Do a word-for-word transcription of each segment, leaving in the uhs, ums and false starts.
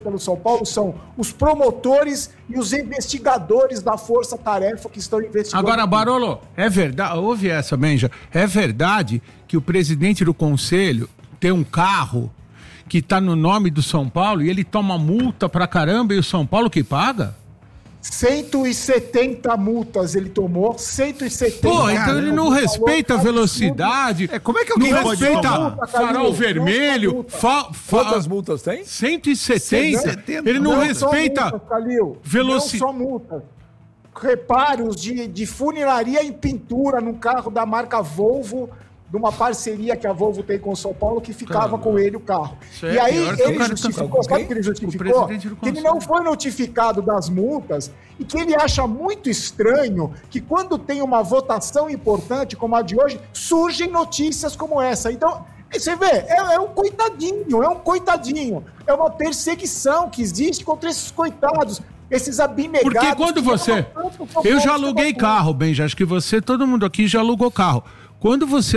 pelo São Paulo são os promotores e os investigadores da Força Tarefa que estão investigando. Agora, Barolo, é verdade, ouve essa, Benja, é verdade que o presidente do conselho tem um carro que tá no nome do São Paulo e ele toma multa pra caramba e o São Paulo que paga? cento e setenta multas ele tomou, cento e setenta. Pô, então ele não respeita a velocidade. É, como é que alguém não pode respeita multa, farol vermelho? Fa, fa, Quantas multas tem? cento e setenta. Ele não, não respeita velocidade. Não só multas. Reparos de, de funilaria em pintura no carro da marca Volvo, de uma parceria que a Volvo tem com o São Paulo, que ficava Caramba. com ele o carro. É e aí ele tá justificou, sabe o que ele justificou? Que ele não foi notificado das multas e que ele acha muito estranho que quando tem uma votação importante como a de hoje, surgem notícias como essa. Então, você vê, é, é um coitadinho, é um coitadinho. É uma perseguição que existe contra esses coitados. Esses abnegados. Porque quando você... Eu já aluguei carro, Benja, acho que você, todo mundo aqui já alugou carro. Quando você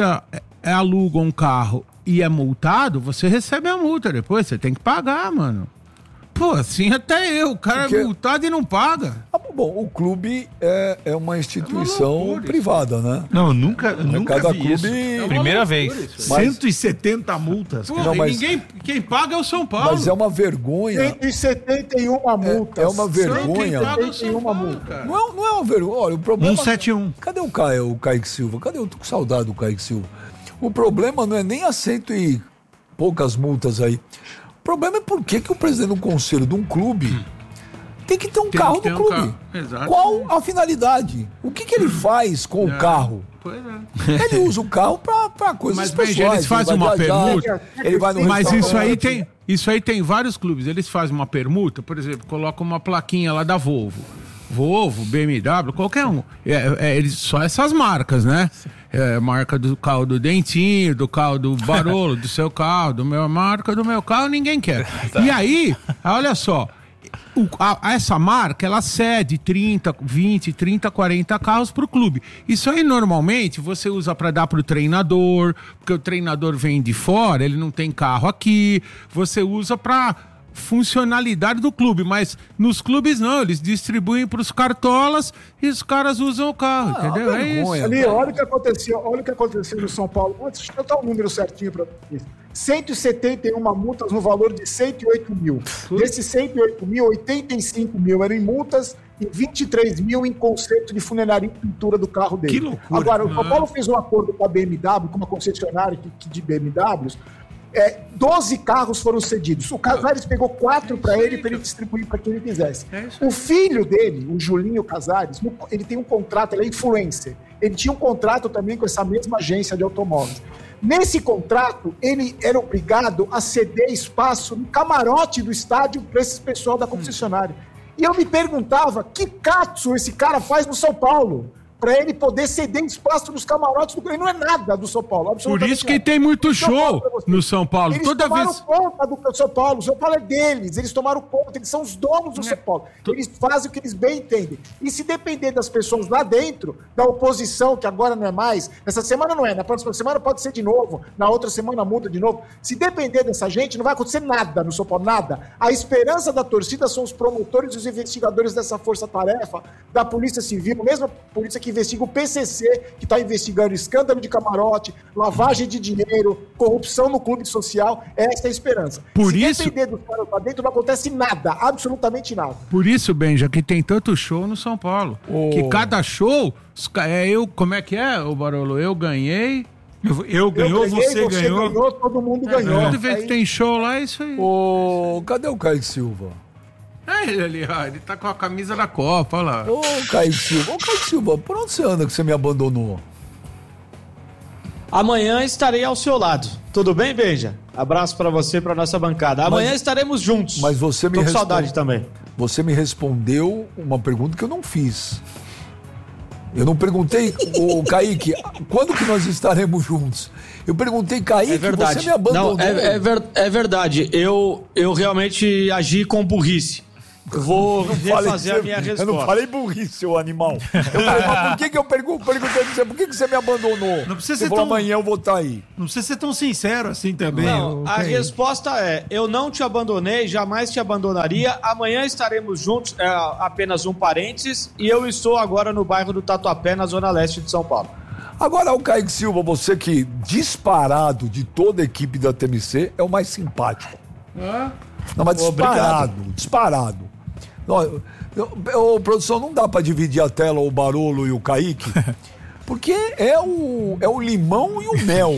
aluga um carro e é multado, você recebe a multa depois, você tem que pagar, mano. Pô, assim até eu, o cara Porque... é multado e não paga. Ah, bom, o clube é, é uma instituição é privada, né? Não, eu nunca, eu nunca Cada vi clube... isso. É Primeira vez. Mas... cento e setenta multas. Pô, não, mas... ninguém, quem paga é o São Paulo. Mas é uma vergonha. cento e setenta e uma multas. É, é uma vergonha. cento e setenta e uma multas. Não é, não é uma vergonha. Olha, o problema... cento e setenta e um. Cadê o Caio, o Kaique Silva? Cadê? Eu tô com saudade do Kaique Silva. O problema não é nem as cento e poucas multas aí. O problema é por que, que o presidente do conselho de um clube tem que ter um tem carro ter no um clube. Carro. Qual a finalidade? O que, que ele faz com é. o carro? Pois é. Ele usa o carro para coisas Mas, pessoais. Mas eles fazem uma viajar, permuta. Ele vai no Mas isso aí, tem, isso aí tem vários clubes. Eles fazem uma permuta, por exemplo, colocam uma plaquinha lá da Volvo. Volvo, B M W, qualquer um. É, é, eles, só essas marcas, né? É, marca do carro do Dentinho, do carro do Barolo, do seu carro, do meu marca do meu carro, ninguém quer. Tá. E aí, olha só, o, a, essa marca, ela cede trinta, vinte, trinta, quarenta carros pro clube. Isso aí, normalmente, você usa para dar pro treinador, porque o treinador vem de fora, ele não tem carro aqui, você usa para funcionalidade do clube, mas nos clubes não, eles distribuem para os cartolas e os caras usam o carro, ah, entendeu? É isso. Ali, olha o que aconteceu, olha o que aconteceu no São Paulo. Deixa eu dar o um número certinho para vocês. cento e setenta e uma multas no valor de cento e oito mil. Desses cento e oito mil, oitenta e cinco mil eram em multas e vinte e três mil em conserto de funilaria e pintura do carro dele. Que loucura. Agora, o São Paulo fez um acordo com a B M W, com uma concessionária de B M Ws. É, doze carros foram cedidos. O Casares pegou quatro para ele, para ele distribuir para quem ele quisesse. O filho dele, o Julinho Casares, ele tem um contrato, ele é influencer. Ele tinha um contrato também com essa mesma agência de automóveis. Nesse contrato, ele era obrigado a ceder espaço no camarote do estádio para esse pessoal da concessionária. E eu me perguntava, que catso esse cara faz no São Paulo? Para ele poder ceder espaço nos camarotes do Grêmio. Não é nada do São Paulo. Por isso que nada. Tem muito show no São Paulo. Eles Toda tomaram vez... conta do São Paulo. O São Paulo é deles. Eles tomaram conta. Eles são os donos do é. São Paulo. Eles fazem o que eles bem entendem. E se depender das pessoas lá dentro, da oposição, que agora não é mais, essa semana não é, na próxima semana pode ser de novo, na outra semana muda de novo. Se depender dessa gente, não vai acontecer nada no São Paulo, nada. A esperança da torcida são os promotores e os investigadores dessa força-tarefa, da Polícia Civil, mesmo a polícia que investiga o P C C, que está investigando escândalo de camarote, lavagem de dinheiro, corrupção no clube social. Essa é a esperança. Por Se isso... depender dos caras lá dentro, não acontece nada, absolutamente nada. Por isso, Benja, que tem tanto show no São Paulo. Oh. Que cada show, é eu, como é que é, o Barolo? Eu ganhei... Eu, eu ganhou, eu ganhei, você, você ganhou. ganhou. Todo mundo é, ganhou. Toda vez que tem show lá, é isso aí. Ô, cadê o Kaique Silva? É ele ali, ó, ele tá com a camisa da Copa, olha lá. Ô, Kaique Silva, ô, Kaique Silva, por onde você anda que você me abandonou? Amanhã estarei ao seu lado. Tudo bem, Benja? Abraço pra você e pra nossa bancada. Amanhã mas, estaremos juntos. Mas você me Tô com responde... saudade também. Você me respondeu uma pergunta que eu não fiz. Eu não perguntei, ô Kaique, quando que nós estaremos juntos? Eu perguntei, Kaique, é verdade. você me abandonou. Não, é, é, ver, é verdade. Eu, eu realmente agi com burrice. Vou refazer a minha resposta. Eu não falei burrice, seu animal. Eu falei, mas por que, que eu pergunto, perguntei pra você, por que, que você me abandonou? Não precisa você ser falou, tão... amanhã eu vou estar aí. Não precisa ser tão sincero assim também. Não, o... a resposta é, eu não te abandonei, jamais te abandonaria. Amanhã estaremos juntos, é apenas um parênteses, e eu estou agora no bairro do Tatuapé, na zona leste de São Paulo. Agora, o Kaique Silva, você que disparado de toda a equipe da T M C é o mais simpático. Ah? Não, mas disparado, Obrigado. disparado. Não, eu, eu, eu, produção, não dá pra dividir a tela o Barolo e o Kaique, porque é o, é o limão e o mel.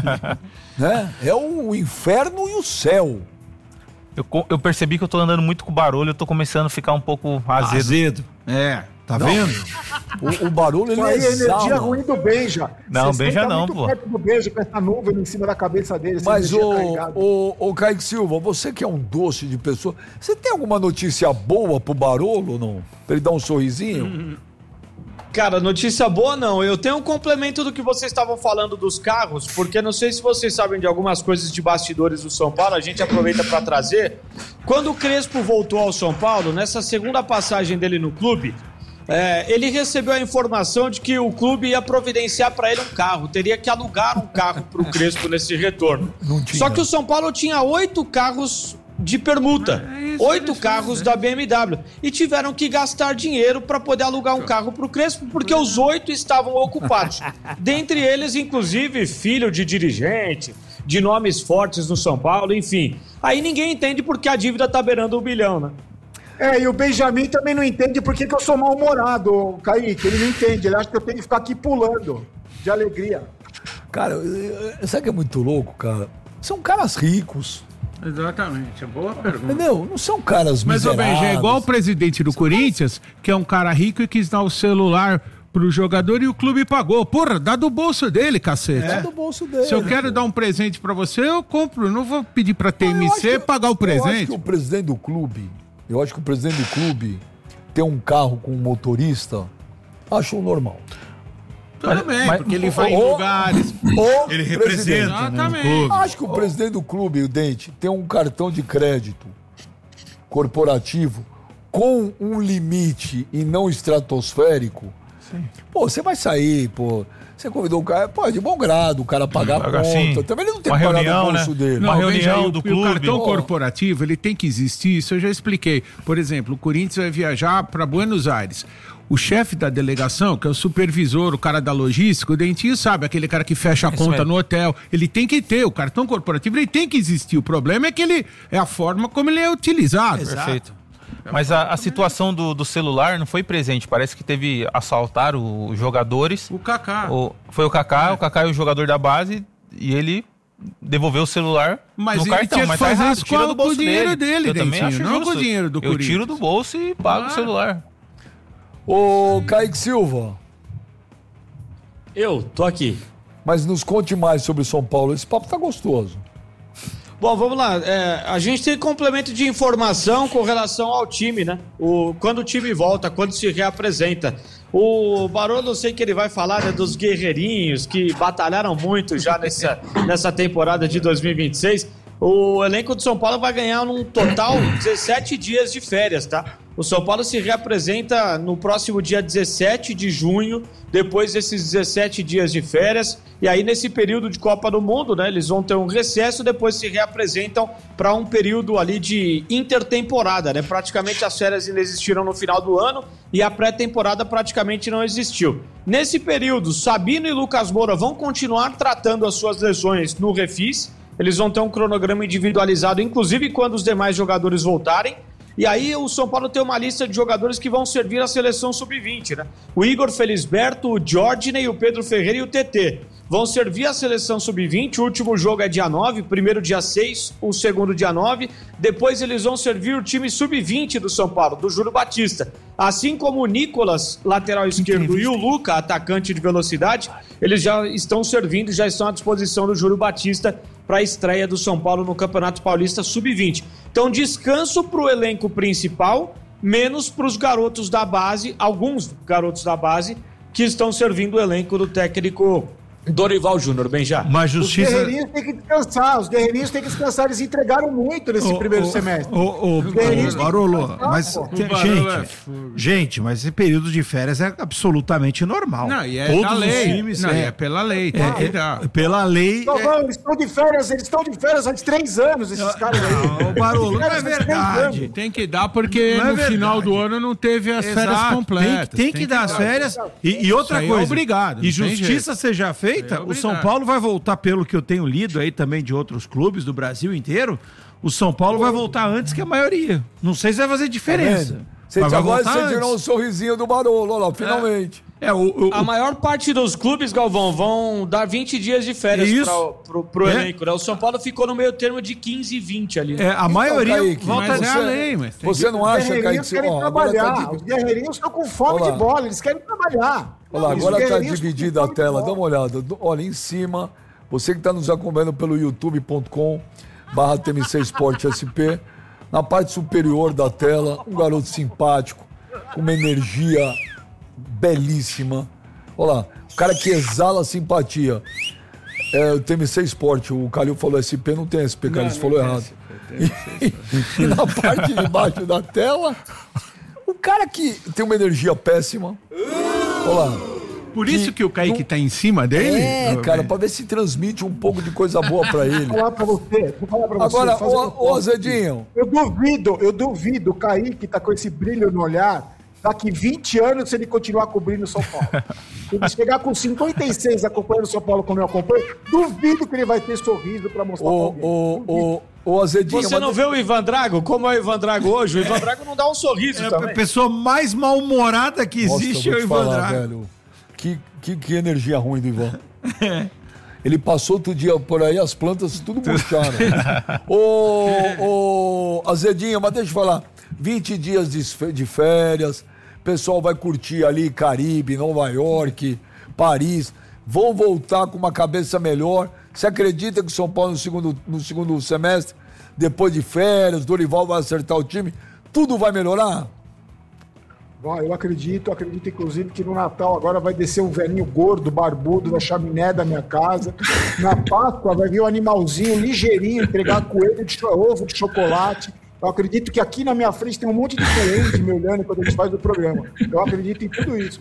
Né? É o inferno e o céu. Eu, eu percebi que eu tô andando muito com o Barolo, eu tô começando a ficar um pouco azedo. Azedo. É, tá Não. vendo? O, o Barolo, ele Isso aí é exala. energia ruim do Benja. Não, Você Benja senta não, muito pô. perto do Benja com essa nuvem em cima da cabeça dele. essa Mas, energia o, carregada. o, o Kaique Silva, você que é um doce de pessoa, você tem alguma notícia boa pro Barolo ou não? Pra ele dar um sorrisinho? Cara, notícia boa não. Eu tenho um complemento do que vocês estavam falando dos carros, porque não sei se vocês sabem de algumas coisas de bastidores do São Paulo, a gente aproveita para trazer. Quando o Crespo voltou ao São Paulo, nessa segunda passagem dele no clube, é, ele recebeu a informação de que o clube ia providenciar para ele um carro, teria que alugar um carro para o Crespo nesse retorno. Não tinha. Só que o São Paulo tinha oito carros de permuta, É isso, oito é isso, carros é. da B M W, e tiveram que gastar dinheiro para poder alugar um carro para o Crespo, porque os oito estavam ocupados. Dentre eles, inclusive, filho de dirigente, de nomes fortes no São Paulo, enfim. Aí ninguém entende porque a dívida tá beirando um bilhão, né? É, e o Benjamin também não entende por que, que eu sou mal-humorado, Kaique. Ele não entende, ele acha que eu tenho que ficar aqui pulando de alegria. Cara, sabe que é muito louco, cara? São caras ricos, Exatamente, é boa pergunta. entendeu? Não são caras Mas, ô miseráveis. Benja, é igual o presidente do Corinthians, que é um cara rico e quis dar o celular pro jogador e o clube pagou. Porra, dá do bolso dele, cacete. É do bolso dele. Se eu quero dar um presente pra você, eu compro. Não vou pedir pra T M C pagar o Eu acho presente. que o presidente do clube, eu acho que o presidente do clube ter um carro com um motorista, acho normal. Tudo bem, mas- porque ele vai em Ô, lugares. O Ele presidente. representa, né, o Exatamente. clube. Acho que o presidente do clube, o Dente, tem um cartão de crédito corporativo com um limite e não estratosférico. Pô, você vai sair, pô. Você convidou o cara, pô, de bom grado, o cara pagar a Paga conta. assim, Também ele não tem uma que pagar reunião, do bolso né? dele. Não, Não, reunião veja, do o, clube. O cartão Ó. corporativo, ele tem que existir, isso eu já expliquei. Por exemplo, o Corinthians vai viajar para Buenos Aires. O chefe da delegação, que é o supervisor, o cara da logística, o Dentinho sabe, aquele cara que fecha a Isso conta mesmo. no hotel, ele tem que ter, o cartão corporativo, ele tem que existir. O problema é que ele é a forma como ele é utilizado. Perfeito. Mas a, a situação do, do celular não foi presente. Parece que teve assaltar os jogadores. O Kaká. O- foi o Kaká, o Kaká é o jogador da base e ele devolveu o celular Mas no ele cartão. tinha que Mas tá fazer errado, isso tira com do o bolso dinheiro dele, Eu também Dentinho, acho não com o justo. dinheiro do Eu Corinthians. tiro do bolso e pago Ah. o celular. Ô, Kaique Silva, Eu tô aqui. mas nos conte mais sobre o São Paulo. Esse papo tá gostoso. Bom, vamos lá. É, a gente tem complemento de informação com relação ao time, né? O, quando o time volta, quando se reapresenta. O Barolo, eu sei que ele vai falar, né, dos guerreirinhos que batalharam muito já nessa, nessa temporada de dois mil e vinte e seis. O elenco do São Paulo vai ganhar num total dezessete dias de férias, tá? O São Paulo se reapresenta no próximo dia dezessete de junho, depois desses dezessete dias de férias. E aí, nesse período de Copa do Mundo, né, eles vão ter um recesso, depois se reapresentam para um período ali de intertemporada, né? Praticamente as férias ainda existiram no final do ano e a pré-temporada praticamente não existiu. Nesse período, Sabino e Lucas Moura vão continuar tratando as suas lesões no Refis. Eles vão ter um cronograma individualizado, inclusive quando os demais jogadores voltarem. E aí o São Paulo tem uma lista de jogadores que vão servir a seleção sub vinte, né? O Igor Felisberto, o Jordney, o Pedro Ferreira e o T T. Vão servir a seleção sub vinte, o último jogo é dia nove, o primeiro dia seis, o segundo dia nove. Depois eles vão servir o time sub vinte do São Paulo, do Júlio Batista. Assim como o Nicolas, lateral esquerdo, e o Luca, atacante de velocidade, eles já estão servindo, já estão à disposição do Júlio Batista para a estreia do São Paulo no Campeonato Paulista sub vinte. Então, descanso para o elenco principal, menos para os garotos da base, alguns garotos da base, que estão servindo o elenco do técnico Dorival Júnior, bem já. Mas Os justiça... guerreirinhos têm que descansar, os guerreirinhos têm que descansar, eles entregaram muito nesse Ô, primeiro ô, semestre. Ô, ô, Os guerreirinhos ô, têm que Barolo, descansar, mas, pô. tem- O Barolo é gente, fogo. gente, mas esse período de férias é absolutamente normal. Não, e é Todos da os lei. times, Não, é, e é pela lei, tem é, que é, dar. pela lei... Não, é- não, eles estão de férias, eles estão de férias há três anos, esses caras aí. Não, Barolo, não é Férias há três verdade. anos. Tem que dar porque Não é no verdade. final do ano não teve as férias Exato, completas. Tem, tem que dar as férias. E, e outra Isso aí é coisa. obrigado, não E tem justiça jeito. seja feita, É o obrigado. São Paulo vai voltar, pelo que eu tenho lido aí também de outros clubes do Brasil inteiro, o São Paulo vai voltar antes que a maioria. Não sei se vai fazer diferença. Você mas vai agora voltar você tirou um antes. sorrisinho do Barolo, olha lá, finalmente. É, o, o- A maior parte dos clubes, Galvão, vão dar vinte dias de férias Isso. pra, pro, pro É. elenco, né? O São Paulo ficou no meio termo de quinze e vinte ali. é, a maioria Kaique, volta Mas é antes. a lei, mas tem Você não Os acha, Kaique, guerreirinhos que querem ó, agora trabalhar, tá os di- guerreirinhos estão com fome Olha de lá. bola, eles querem trabalhar. Olha lá, Os agora está guerreirinhos dividida estão a com fome tela, de dá uma bola. olhada. Do- Olha, em cima, você que está nos acompanhando pelo youtube ponto com barra T M C Sport S P, na parte superior da tela, um garoto simpático, com uma energia belíssima. Olha lá, o cara que exala simpatia. É o T M C Sport, o Calil falou S P, não tem S P, Calil, você falou errado. E, e na parte de baixo da tela, o cara que tem uma energia péssima. Olha lá. Por isso que o Kaique tá em cima dele? É, cara, pra ver se transmite um pouco de coisa boa pra ele. Vou falar pra você, vou falar pra você. Agora, fazer uma ô, ô proposta aqui. Azedinho, Eu duvido, eu duvido, o Kaique tá com esse brilho no olhar, daqui vinte anos, se ele continuar cobrindo o São Paulo. Se ele chegar com cinquenta e seis acompanhando o São Paulo como eu acompanho, duvido que ele vai ter sorriso pra mostrar pra ô, alguém. ô, ô, ô, Azedinho. Você não mas- vê o Ivan Drago? Como é o Ivan Drago hoje? O Ivan Drago não dá um sorriso É a também. pessoa mais mal-humorada que Nossa, existe eu é o vou te Ivan falar, Drago. velho. Que, que, que energia ruim do Ivan. Ele passou outro dia por aí, as plantas tudo murcharam. Ô, ô, Azedinho, mas deixa eu falar. vinte dias de, fe- de férias, o pessoal vai curtir ali Caribe, Nova York, Paris. Vão voltar com uma cabeça melhor. Você acredita que o São Paulo no segundo, no segundo semestre, depois de férias, Dorival vai acertar o time, tudo vai melhorar? Vai, eu acredito, acredito inclusive que no Natal agora vai descer um velhinho gordo, barbudo da chaminé da minha casa. Na Páscoa vai vir um animalzinho ligeirinho entregar coelho de cho- ovo de chocolate. Eu acredito que aqui na minha frente tem um monte de cliente me olhando quando a gente faz o programa. Eu acredito em tudo isso.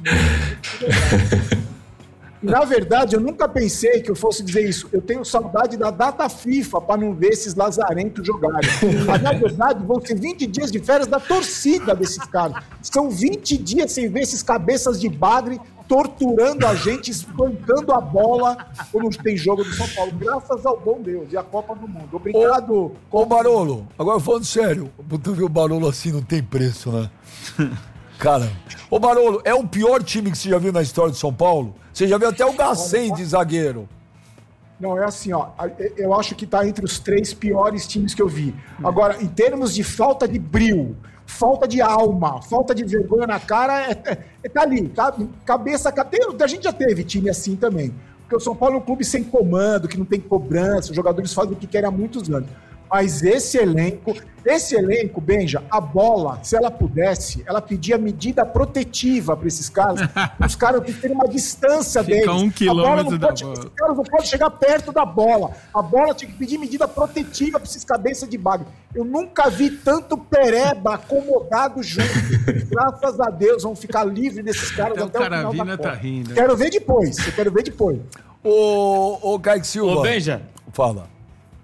E, na verdade, eu nunca pensei que eu fosse dizer isso. Eu tenho saudade da data FIFA para não ver esses lazarentos jogarem. Mas, na verdade, vão ser vinte dias de férias da torcida desses caras. São vinte dias sem ver esses cabeças de bagre torturando a gente, espancando a bola quando tem jogo do São Paulo. Graças ao bom Deus e à Copa do Mundo. Obrigado. Ô, Barolo, agora falando sério, tu viu o Barolo assim, não tem preço, né? Cara, ô Barolo, é o pior time que você já viu na história de São Paulo? Você já viu até o Gacém de zagueiro. Não, é assim, ó. Eu acho que tá entre os três piores times que eu vi. Agora, em termos de falta de brio, falta de alma, falta de vergonha na cara, é, é, é tá ali, tá? Cabeça, cadeira. A gente já teve time assim também. Porque o São Paulo é um clube sem comando, que não tem cobrança, os jogadores fazem o que querem há muitos anos. Mas esse elenco, esse elenco, Benja, a bola, se ela pudesse, ela pedia medida protetiva para esses caras, os caras terem uma distância Fica deles. um A bola não quilômetro da pode- bola. Os caras não podem chegar perto da bola. A bola tinha que pedir medida protetiva para esses cabeças de bagre. Eu nunca vi tanto pereba acomodado junto. Graças a Deus, vão ficar livres desses caras Até o até o final Caravina da tá Copa. rindo. Quero ver depois, eu quero ver depois. Ô, ô Kaique Silva. Ô, Benja, Fala.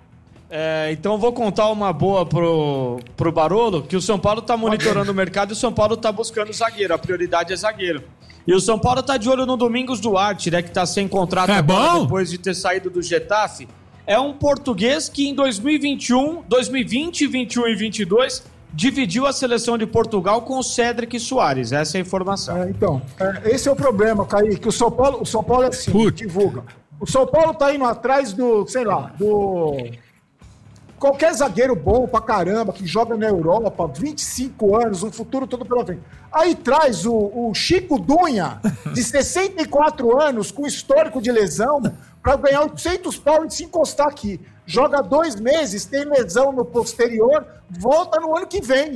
é, então eu vou contar uma boa pro, pro Barolo, que o São Paulo tá monitorando o mercado e o São Paulo tá buscando zagueiro. A prioridade é zagueiro. E o São Paulo tá de olho no Domingos Duarte, né, que tá sem contrato É agora bom? depois de ter saído do Getafe. É um português que em dois mil e vinte e um, dois mil e vinte, vinte e um e vinte e dois dividiu a seleção de Portugal com o Cédric Soares. Essa é a informação. É, então, é, esse é o problema, Kaique. O São Paulo, o São Paulo é assim, Putz. divulga. O São Paulo tá indo atrás do, sei lá, do... Qualquer zagueiro bom pra caramba, que joga na Europa, vinte e cinco anos, um futuro todo pela frente. Aí traz o, o Chico Dunha, de sessenta e quatro anos, com histórico de lesão, pra ganhar oitocentos pau e se encostar aqui. Joga dois meses, tem lesão no posterior, volta no ano que vem.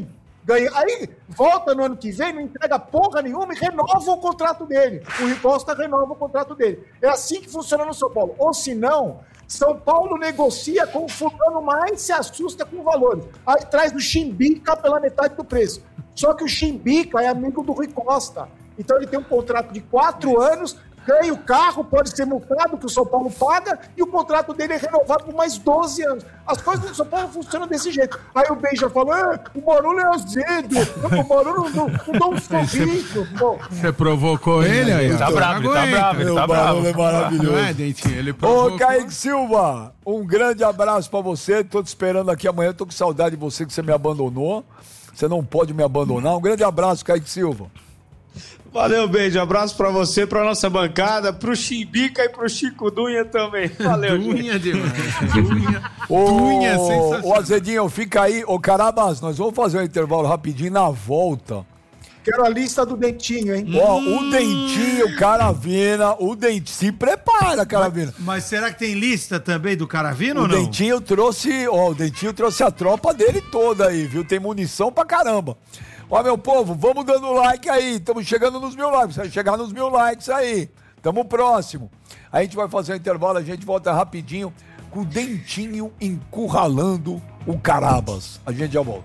ganha. Aí volta no ano que vem, não entrega porra nenhuma e renova o contrato dele. O Rui Costa renova o contrato dele. É assim que funciona no São Paulo. Ou se não, São Paulo negocia com o fulano mais, se assusta com valores. Aí traz o Chimbica pela metade do preço. Só que o Chimbica é amigo do Rui Costa. Então ele tem um contrato de quatro anos, ganha o carro, pode ser multado, que o São Paulo paga, e o contrato dele é renovado por mais doze anos. As coisas do São Paulo funcionam desse jeito. Aí o Benja fala, ah, o Barulho é azedo, o Barulho não, não dá um sorriso. Você provocou ele aí? Ele tá bravo, ele tá bravo, ele tá bravo. O Barulho é maravilhoso. Não é, Dentinho? Ele provocou. Ô, Kaique Silva, um grande abraço pra você. Tô te esperando aqui amanhã. Tô com saudade de você, que você me abandonou. Você não pode me abandonar. Um grande abraço, Kaique Silva. Valeu, beijo. Abraço pra você, pra nossa bancada, pro Chimbica e pro Chico Dunha também. Valeu, Dunha demais. Dunha. Ô, Dunha sensacional. ô, Azedinho, fica aí. Ô, Carabas, nós vamos fazer um intervalo rapidinho na volta. Quero a lista do Dentinho, hein? Ó, o Dentinho, Caravina, o Dentinho, se prepara, Caravina. Mas, mas será que tem lista também do Caravina O ou não? Dentinho trouxe, ó, o Dentinho trouxe a tropa dele toda aí, viu? Tem munição pra caramba. Ó, meu povo, vamos dando like aí. Estamos chegando nos mil likes. Vai chegar nos mil likes aí. Tamo próximo. A gente vai fazer um intervalo, a gente volta rapidinho com o Dentinho encurralando o Carabas. A gente já volta.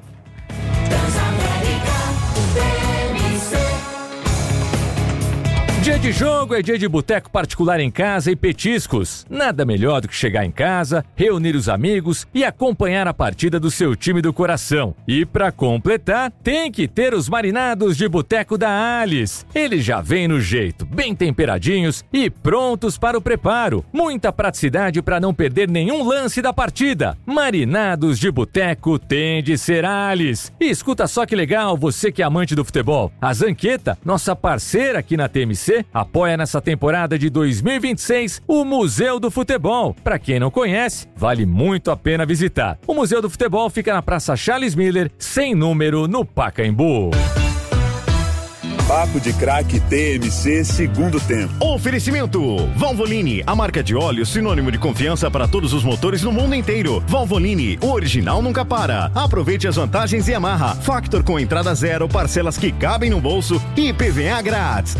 Dia de jogo é dia de boteco particular em casa e petiscos. Nada melhor do que chegar em casa, reunir os amigos e acompanhar a partida do seu time do coração. E para completar, tem que ter os marinados de boteco da Alice. Eles já vêm no jeito, bem temperadinhos e prontos para o preparo. Muita praticidade para não perder nenhum lance da partida. Marinados de boteco tem de ser Alice. E escuta só que legal, você que é amante do futebol. A Zanqueta, nossa parceira aqui na T M C, apoia nessa temporada de dois mil e vinte e seis o Museu do Futebol. Para quem não conhece, vale muito a pena visitar. O Museu do Futebol fica na Praça Charles Miller, sem número, no Pacaembu. Papo de Craque T M C segundo tempo. Oferecimento Valvoline, a marca de óleo sinônimo de confiança para todos os motores no mundo inteiro. Valvoline, o original nunca para. Aproveite as vantagens e amarra. Factor com entrada zero, parcelas que cabem no bolso e I P V A grátis.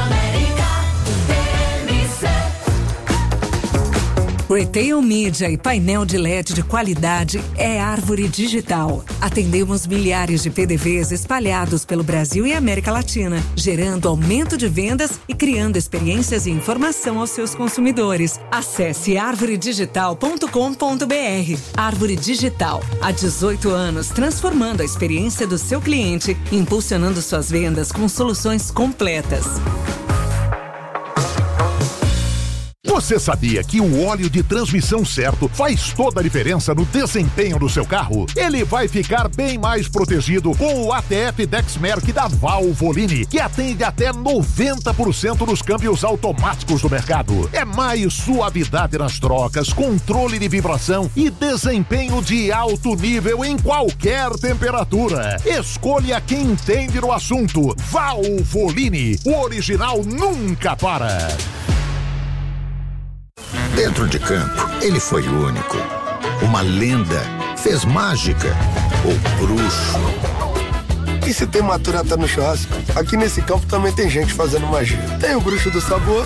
Retail Media e painel de L E D de qualidade é Árvore Digital. Atendemos milhares de P D Vs espalhados pelo Brasil e América Latina, gerando aumento de vendas e criando experiências e informação aos seus consumidores. Acesse árvore digital ponto com ponto b r. Árvore Digital, há dezoito anos, transformando a experiência do seu cliente, impulsionando suas vendas com soluções completas. Você sabia que o óleo de transmissão certo faz toda a diferença no desempenho do seu carro? Ele vai ficar bem mais protegido com o A T F Dexmerc da Valvoline, que atende até noventa por cento dos câmbios automáticos do mercado. É mais suavidade nas trocas, controle de vibração e desempenho de alto nível em qualquer temperatura. Escolha quem entende no assunto. Valvoline, o original nunca para. Dentro de campo, ele foi único. Uma lenda, fez mágica, o bruxo. E se tem maturata no churrasco, aqui nesse campo também tem gente fazendo magia. Tem o bruxo do sabor,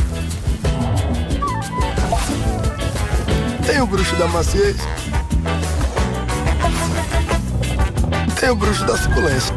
tem o bruxo da maciez, tem o bruxo da suculência.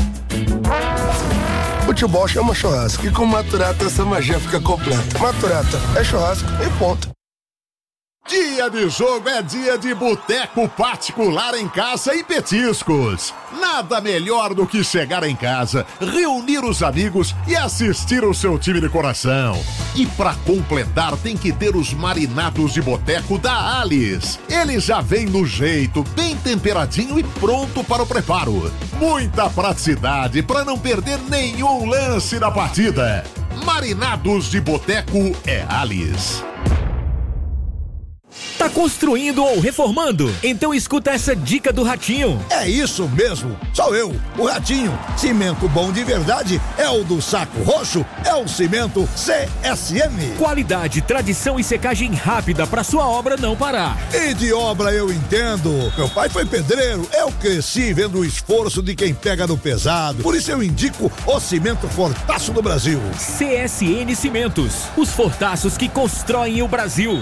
Futebol chama churrasco e com maturata essa magia fica completa. Maturata é churrasco e ponto. Dia de jogo é dia de boteco particular em casa e petiscos. Nada melhor do que chegar em casa, reunir os amigos e assistir o seu time de coração. E pra completar tem que ter os marinados de boteco da Alice. Ele já vem no jeito, bem temperadinho e pronto para o preparo. Muita praticidade para não perder nenhum lance da partida. Marinados de boteco é Alice. Tá construindo ou reformando? Então escuta essa dica do Ratinho. É isso mesmo, sou eu, o Ratinho. Cimento bom de verdade é o do Saco Roxo, é o cimento C S M. Qualidade, tradição e secagem rápida para sua obra não parar. E de obra eu entendo. Meu pai foi pedreiro, eu cresci vendo o esforço de quem pega no pesado. Por isso eu indico o cimento Fortaço do Brasil. C S N Cimentos, os fortaços que constroem o Brasil.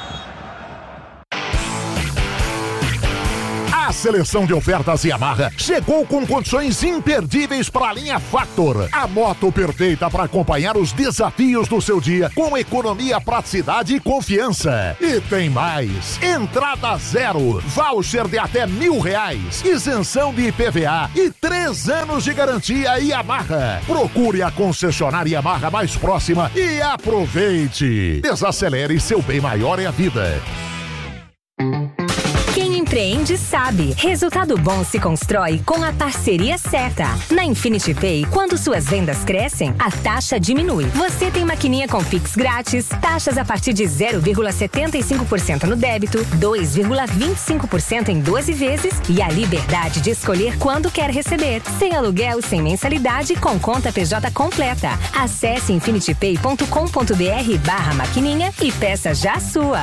A seleção de ofertas Yamaha chegou com condições imperdíveis para a linha Factor. A moto perfeita para acompanhar os desafios do seu dia com economia, praticidade e confiança. E tem mais. Entrada zero, voucher de até mil reais, isenção de I P V A e três anos de garantia Yamaha. Procure a concessionária Yamaha mais próxima e aproveite. Desacelere, seu bem maior é a vida. Empreende sabe. Resultado bom se constrói com a parceria certa. Na Infinity Pay, quando suas vendas crescem, a taxa diminui. Você tem maquininha com Pix grátis, taxas a partir de zero vírgula setenta e cinco por cento no débito, dois vírgula vinte e cinco por cento em doze vezes e a liberdade de escolher quando quer receber. Sem aluguel, sem mensalidade, com conta P J completa. Acesse infinitypay ponto com ponto br barra maquininha e peça já a sua.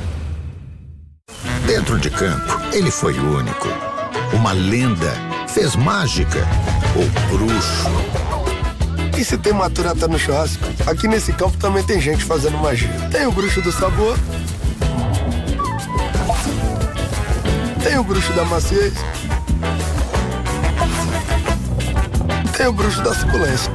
Dentro de campo, ele foi único. Uma lenda, fez mágica, o bruxo. E se tem maturata no churrasco, aqui nesse campo também tem gente fazendo magia. Tem o bruxo do sabor, tem o bruxo da maciez, tem o bruxo da suculência.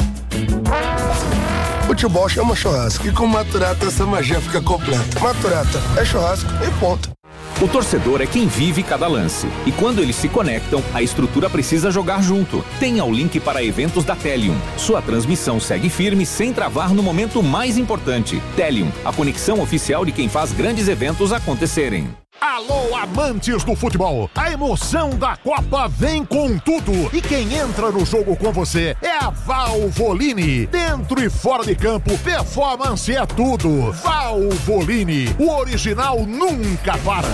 Futebol chama churrasco e com maturata essa magia fica completa. Maturata é churrasco e ponto. O torcedor é quem vive cada lance. E quando eles se conectam, a estrutura precisa jogar junto. Tenha o link para eventos da Telium. Sua transmissão segue firme sem travar no momento mais importante. Telium, a conexão oficial de quem faz grandes eventos acontecerem. Alô, amantes do futebol! A emoção da Copa vem com tudo! E quem entra no jogo com você é a Valvoline. Dentro e fora de campo, performance é tudo. Valvoline, o original nunca para.